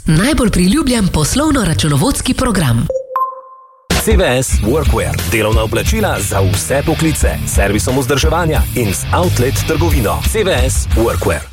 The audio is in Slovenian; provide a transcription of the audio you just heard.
Najbolj priljubljen poslovno-računovodski program. CVS Workwear. Delovna oblačila za vse poklice. Servisom vzdrževanja in z outlet trgovino. CVS Workwear.